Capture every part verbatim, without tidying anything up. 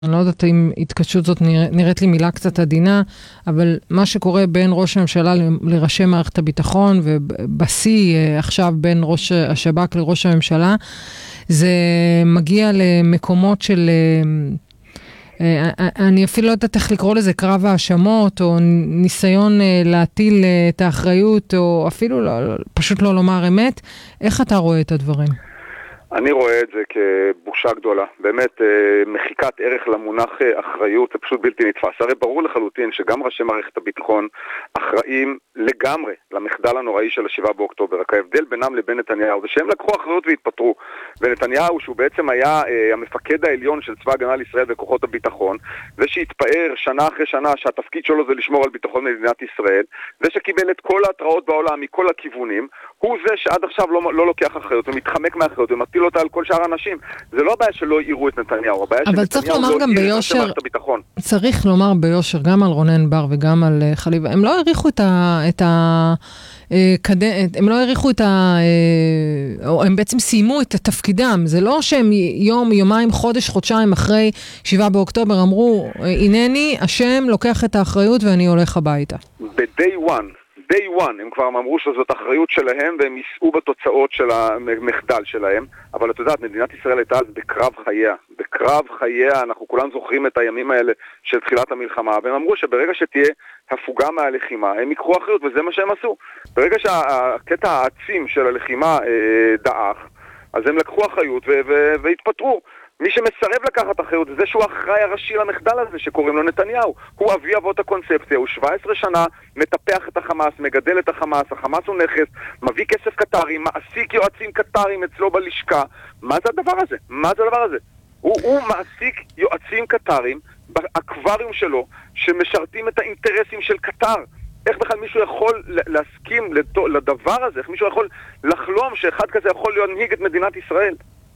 אני לא יודעת אם התקדשות זאת נראית לי מילה קצת עדינה, אבל מה שקורה בין ראש הממשלה לראשי מערכת הביטחון, ובשיא עכשיו בין ראש השב"כ לראש הממשלה, זה מגיע למקומות של, אני אפילו לא יודעת איך לקרוא לזה, קרב האשמות, או ניסיון להטיל את האחריות, או אפילו לא, פשוט לא לומר אמת. איך אתה רואה את הדברים? אני רואה את זה כבושה גדולה, באמת מחיקת ערך למונח אחריות, זה פשוט בלתי נתפס. הרי ברור לחלוטין שגם ראשי מערכת הביטחון אחראים לגמרי למחדל הנוראי של השבעה באוקטובר. רק ההבדל בינם לבין נתניהו זה שהם לקחו אחריות והתפטרו, ונתניהו שהוא בעצם היה המפקד העליון של צבא הגנה לישראל וכוחות הביטחון, ושהתפאר שנה אחרי שנה שהתפקיד שלו זה לשמור על ביטחון מדינת ישראל, ושקיבל את כל ההתראות בעולם מכל הכיוונים, הוא זה שעד עכשיו לא, לא לוקח אחריות ומתחמק מאחריות ומטיל אותה על כל שאר האנשים. זה לא הבעיה שלא יראו את נתניהו, הבעיה שנתניהו לא יראו את מערכת הביטחון. צריך לומר ביושר גם על רונן בר וגם על חליבה, הם לא העריכו את ה... את ה... הם לא העריכו את ה... או הם בעצם סיימו את תפקידם. זה לא שהם יום, יומיים, חודש, חודשיים אחרי שבעה באוקטובר אמרו, הנני, השם לוקח את האחריות ואני הולך הביתה. ב-day one. day one, הם כבר אמרו שזאת אחריות שלהם והם יישאו בתוצאות של המחדל שלהם, אבל את יודעת, מדינת ישראל הייתה אז בקרב חייה, בקרב חייה, אנחנו כולם זוכרים את הימים האלה של תחילת המלחמה, והם אמרו שברגע שתהיה הפוגה מהלחימה, הם יקחו אחריות, וזה מה שהם עשו. ברגע שהקטע העצים של הלחימה אה, דאח, אז הם לקחו אחריות ו- ו- והתפטרו. מי שמסרב לקחת אחריות זה שהוא אחראי הראשי למחדל הזה שקוראים לו נתניהו. הוא אבי אבות הקונספציה, הוא שבע עשרה שנה מטפח את החמאס, מגדל את החמאס, החמאס הוא נכס, מביא כסף קטרי, מעסיק יועצים קטרים אצלו בלשכה. מה זה הדבר הזה? מה זה הדבר הזה? הוא, הוא מעסיק יועצים קטרים באקווריום שלו שמשרתים את האינטרסים של קטר. איך בכלל מישהו יכול להסכים לדבר הזה? איך מישהו יכול לחלום שאחד כזה יכול להנהיג את מדינת ישראל?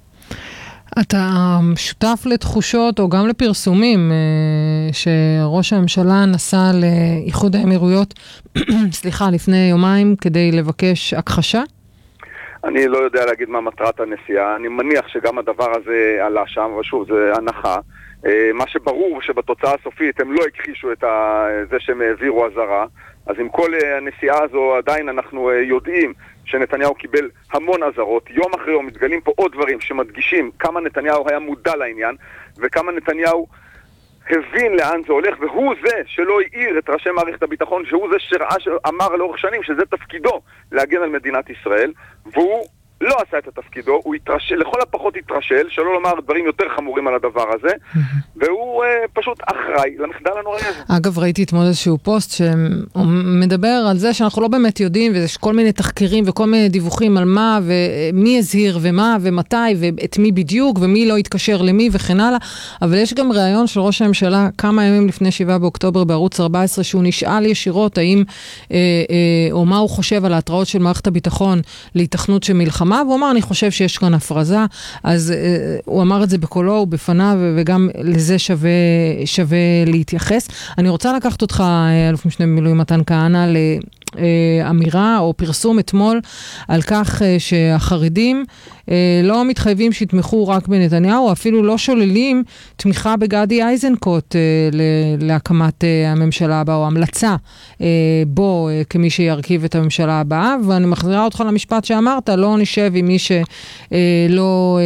אתה שותף לתחושות או גם לפרסומים שראש הממשלה נסע לאיחוד האמירויות, סליחה, לפני יומיים כדי לבקש הכחשה? אני לא יודע להגיד מה מטרת הנסיעה. אני מניח שגם הדבר הזה עלה שם, ושוב, זה הנחה. מה שברור שבתוצאה הסופית הם לא הכחישו את זה שהם העבירו הזרה. אז עם כל הנסיעה הזו עדיין אנחנו יודעים שנתניהו קיבל המון עזרות. יום אחרי יום מתגלים פה עוד דברים שמדגישים כמה נתניהו היה מודע לעניין וכמה נתניהו הבין לאן זה הולך, והוא זה שלא העיר את ראשי מערכת הביטחון, שהוא זה שראה שאמר לאורך שנים שזה תפקידו להגן על מדינת ישראל, והוא לא עשה את התפקידו, הוא התרשל, לכל הפחות התרשל, שלא לומר דברים יותר חמורים על הדבר הזה, והוא uh, פשוט אחראי למחדל הנוראי הזה. אגב, ראיתי אתמול איזשהו פוסט שמדבר על זה שאנחנו לא באמת יודעים, ויש כל מיני תחקירים וכל מיני דיווחים על מה, ומי הזהיר ומה ומתי, ואת מי בדיוק, ומי לא יתקשר למי וכן הלאה, אבל יש גם ראיון של ראש הממשלה כמה ימים לפני שבעה באוקטובר בערוץ ארבע עשרה, שהוא נשאל ישירות האם, אה, אה, או מה הוא חושב על ההתראות של מערכת הביטחון להתכנות של מלחמה, והוא אמר, אני חושב שיש כאן הפרזה, אז אה, הוא אמר את זה בקולו ובפניו, וגם לזה שווה, שווה להתייחס. אני רוצה לקחת אותך, אלוף משנה במילואים מתן כהנא, לאמירה או פרסום אתמול, על כך שהחרדים לא מתחייבים שיתמכו רק בנתניהו, אפילו לא שוללים תמיכה בגדי איזנקוט להקמת הממשלה הבאה, או המלצה בו כמי שירכיב את הממשלה הבאה, ואני מחזירה אותך למשפט שאמרת, לא נשב עם מי שלא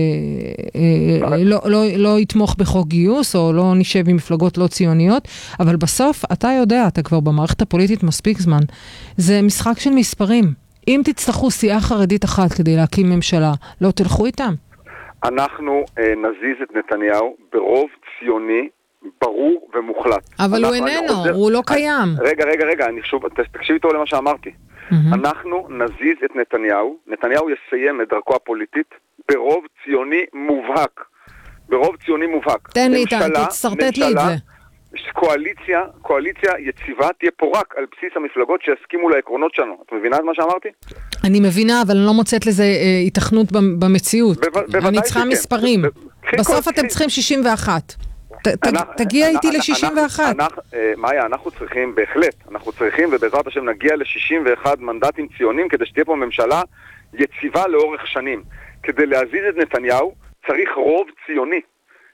לא, לא, לא יתמוך בחוק גיוס, או לא נשב עם מפלגות לא ציוניות, אבל בסוף אתה יודע, אתה כבר במערכת הפוליטית מספיק זמן, זה משחק של מספרים. אם תצטרכו סיעה חרדית אחת כדי להקים ממשלה, לא תלכו איתם? אנחנו אה, נזיז את נתניהו ברוב ציוני, ברור ומוחלט. אבל הוא איננו, עוזר... הוא לא קיים. רגע, רגע, רגע, אני שוב, תקשיב איתו למה שאמרתי. Mm-hmm. אנחנו נזיז את נתניהו, נתניהו יסיים את דרכו הפוליטית ברוב ציוני מובהק. ברוב ציוני מובהק. תן לי, תסרטט לי את זה. קואליציה, קואליציה יציבה תהיה פה רק על בסיס המפלגות שיסכימו לעקרונות שלנו. את מבינה את מה שאמרתי? אני מבינה, אבל אני לא מוצאת לזה התכנות במציאות. אני צריכה מספרים. בסוף אתם צריכים שישים ואחת. תגיע איתי ל-שישים ואחת. מאיה, אנחנו צריכים, בהחלט, אנחנו צריכים, ובעזרת השם נגיע ל-שישים ואחת מנדטים ציונים, כדי שתהיה פה ממשלה יציבה לאורך שנים. כדי להזיז את נתניהו, צריך רוב ציוני.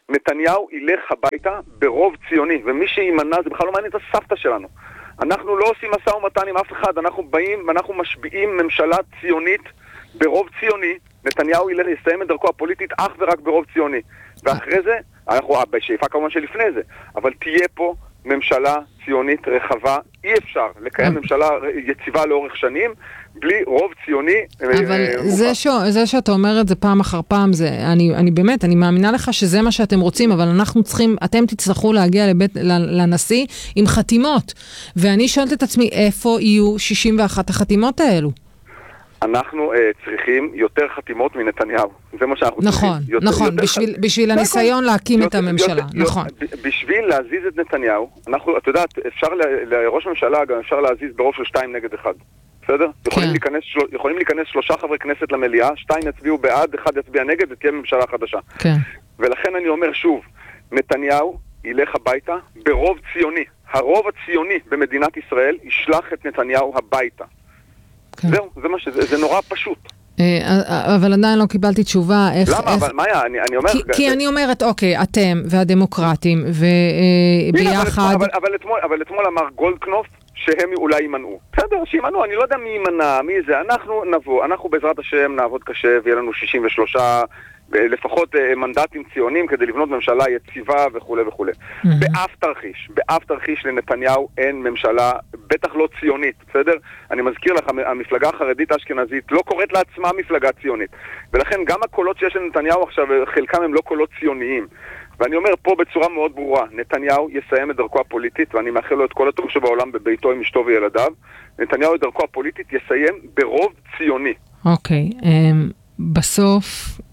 נתניהו ילך הביתה ברוב ציוני, ומי שימנע זה בכלל לא מעניין את הסבתא שלנו. אנחנו לא עושים משא ומתן עם אף אחד, אנחנו באים ואנחנו משביעים ממשלה ציונית ברוב ציוני. נתניהו יסיים את דרכו הפוליטית אך ורק ברוב ציוני. ואחרי זה, אנחנו בשאיפה כמובן שלפני זה, אבל תהיה פה ממשלה ציונית רחבה. אי אפשר לקיים ממשלה יציבה לאורך שנים בלי רוב ציוני. אבל זה, ש... זה שאתה אומר את זה פעם אחר פעם, זה, אני, אני באמת, אני מאמינה לך שזה מה שאתם רוצים, אבל אנחנו צריכים, אתם תצטרכו להגיע לבית, לנשיא עם חתימות. ואני שואלת את עצמי, איפה יהיו שישים ואחת החתימות האלו? אנחנו uh, צריכים יותר חתימות מנתניהו. זה מה שאנחנו נכון, צריכים. יותר, נכון, יותר בשביל, ח... בשביל הניסיון להקים יותר, את הממשלה. יותר, נכון. יותר, בשביל להזיז את נתניהו, אנחנו, את יודעת, אפשר לראש ממשלה גם אפשר להזיז ברוב של שתיים נגד אחד. בסדר? כן. יכולים להיכנס, של... יכולים להיכנס שלושה חברי כנסת למליאה, שתיים יצביעו בעד, אחד יצביע נגד, ותהיה ממשלה חדשה. כן. ולכן אני אומר שוב, נתניהו ילך הביתה ברוב ציוני. הרוב הציוני במדינת ישראל ישלח את נתניהו הביתה. זהו, זה מה שזה, זה נורא פשוט. אבל עדיין לא קיבלתי תשובה איך... למה? אבל מאיה, אני אומר... כי אני אומרת, אוקיי, אתם והדמוקרטים וביחד... אבל אתמול אמר גולדקנופ שהם אולי יימנעו. בסדר, שימנעו, אני לא יודע מי יימנע, מי זה. אנחנו נבוא, אנחנו בעזרת השם נעבוד קשה, ויהיה לנו שישים ושלושה... לפחות מנדטים ציונים כדי לבנות ממשלה יציבה וכו' וכו'. Mm-hmm. באף תרחיש, באף תרחיש לנתניהו אין ממשלה, בטח לא ציונית, בסדר? אני מזכיר לך, המפלגה החרדית האשכנזית לא קוראת לעצמה מפלגה ציונית. ולכן גם הקולות שיש לנתניהו עכשיו, חלקם הם לא קולות ציוניים. ואני אומר פה בצורה מאוד ברורה, נתניהו יסיים את דרכו הפוליטית, ואני מאחל לו את כל הטוב שבעולם בביתו עם אשתו וילדיו. נתניהו את דרכו הפוליטית יסיים ברוב ציוני. אוקיי, okay, um, בסוף...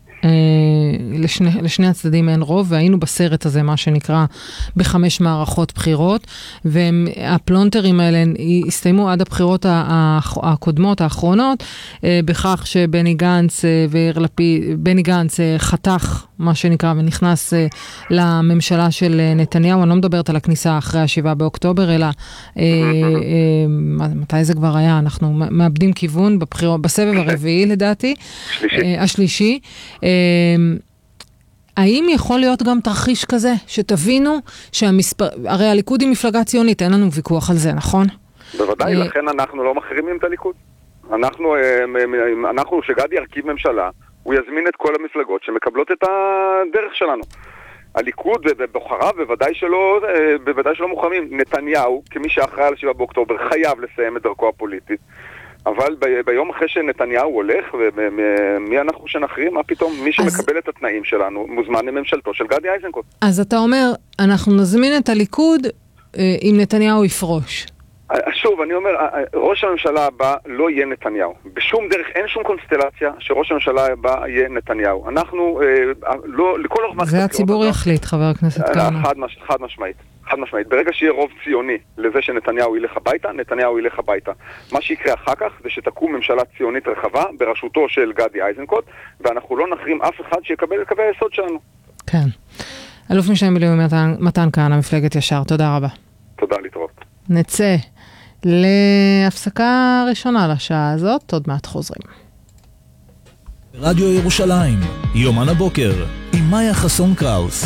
לשני, לשני הצדדים אין רוב, והיינו בסרט הזה, מה שנקרא, בחמש מערכות בחירות, והפלונטרים האלה הסתיימו עד הבחירות הקודמות, האחרונות, בכך שבני גנץ וירלפי, בני גנץ חתך, מה שנקרא, ונכנס לממשלה של נתניהו. אני לא מדברת על הכניסה אחרי השבעה באוקטובר, אלא מתי זה כבר היה? אנחנו מאבדים כיוון בבחירות, בסבב הרביעי לדעתי, השלישי. האם יכול להיות גם תרחיש כזה, שתבינו שהמספר, הרי הליכוד היא מפלגה ציונית, אין לנו ויכוח על זה, נכון? בוודאי, לכן אנחנו לא מחרימים את הליכוד. אנחנו, אנחנו שגדי ירכיב ממשלה, הוא יזמין את כל המפלגות שמקבלות את הדרך שלנו. הליכוד ובוחריו בוודאי שלא, בוודאי שלא מוחרמים. נתניהו, כמי שאחראי על שבעה באוקטובר, חייב לסיים את דרכו הפוליטית. אבל ב- ביום אחרי שנתניהו הולך, ומי אנחנו שנחרים? מה פתאום? מי שמקבל את התנאים שלנו מוזמן לממשלתו של גדי איזנקוט. אז אתה אומר, אנחנו נזמין את הליכוד אם נתניהו יפרוש. שוב, אני אומר, ראש הממשלה הבא לא יהיה נתניהו. בשום דרך, אין שום קונסטלציה שראש הממשלה הבא יהיה נתניהו. אנחנו, לא, לכל אורמה... זה הציבור יחליט, חבר הכנסת כהנא. חד, מש, חד משמעית. חד משמעית. ברגע שיהיה רוב ציוני לזה שנתניהו ילך הביתה, נתניהו ילך הביתה. מה שיקרה אחר כך זה שתקום ממשלה ציונית רחבה בראשותו של גדי איזנקוט, ואנחנו לא נחרים אף אחד שיקבל את קווי היסוד שלנו. כן. אלוף משנה מילואים מתן, מתן כהנא, מפלגת ישר. תודה רבה. תודה, להתראות. נצא להפסקה ראשונה לשעה הזאת, עוד מעט חוזרים. רדיו ירושלים, יומן הבוקר, עם מאיה חסון קראוס.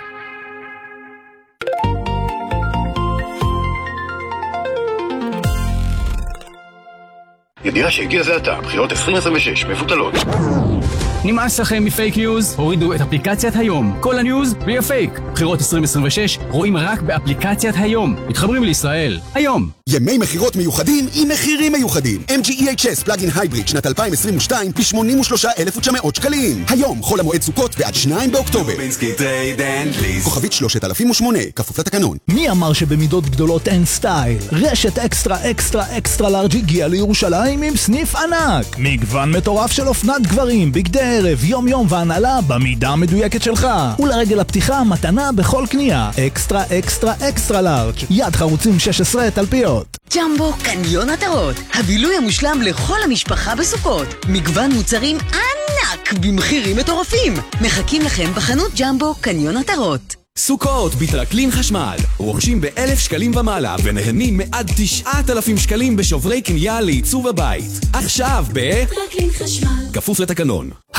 ידיעה שהגיע זה עתה, בחירות עשרים עשרים ושש מבוטלות. נמאס לכם מפייק ניוז? הורידו את אפליקציית היום. כל הניוז בלי הפייק. בחירות עשרים עשרים ושש רואים רק באפליקציית היום. מתחברים לישראל. היום. ימי מחירות מיוחדים עם מחירים מיוחדים. אם ג'י אי אייץ' אס פלאגין הייבריד שנת אלפיים עשרים ושתיים ב-שמונים ושלושה אלף ותשע מאות שקלים. היום חול המועד סוכות ועד שניים באוקטובר. כוכבית שלושת אלפים ושמונה, כפוף לתקנון. מי אמר שבמידות גדולות אין סטייל? רשת אקסטרה אקסטרה אקסטרה לארג' הגיעה לירושלים עם סניף ענק. מגוון מטורף של אופנת גברים, בגדי ערב, יום יום והנהלה במידה המדויקת שלך. ולרגל הפתיחה מתנה בכל קנייה. אקסטרה אקסטרה אקסטרה לארג'. יד חרוצים שש עשרה תלפיות. ג'מבו קניון עטרות, הבילוי המושלם לכל המשפחה בסוכות. מגוון מוצרים ענק במחירים מטורפים. מחכים לכם בחנות ג'מבו קניון עטרות. סוכות בטרקלין חשמל, רוכשים באלף שקלים ומעלה ונהנים מעד תשעת אלפים שקלים בשוברי קנייה לעיצוב הבית. עכשיו ב... טרקלין חשמל. כפוף לתקנון.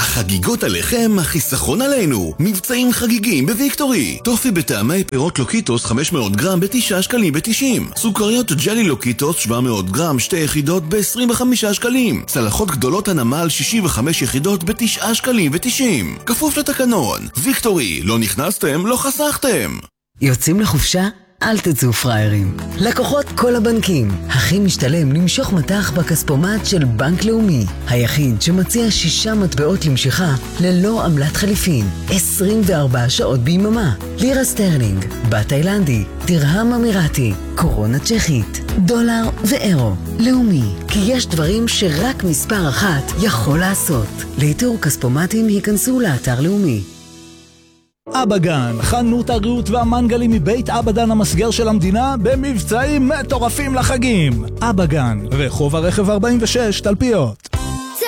החגיגות עליכם, החיסכון עלינו. מבצעים חגיגים בוויקטורי. טופי בטעמי פירות לוקיטוס חמש מאות גרם ב-תשעה שקלים ב-תשעים. סוכריות ג'לי לוקיטוס שבע מאות גרם שתי יחידות ב-עשרים וחמישה שקלים. צלחות גדולות הנמל שישים וחמש יחידות ב-תשעה שקלים ו-תשעים. כפוף לתקנון. ויקטורי, לא נכנסתם, לא חסכתם. יוצאים לחופשה? אל תצאו פריירים. לקוחות כל הבנקים. הכי משתלם למשוך מטח בכספומט של בנק לאומי. היחיד שמציע שישה מטבעות למשיכה ללא עמלת חליפין. עשרים וארבע שעות ביממה. לירה סטרלינג, בת תאילנדי, דרהם אמירתי, קורונה צ'כית, דולר ואירו. לאומי, כי יש דברים שרק מספר אחת יכול לעשות. לאיתור כספומטים היכנסו לאתר לאומי. אבא גן, חנות הריהוט והמנגלים מבית אבא דן המסגר של המדינה במבצעים מטורפים לחגים. אבא גן, רחוב הרכב ארבעים ושש, תלפיות.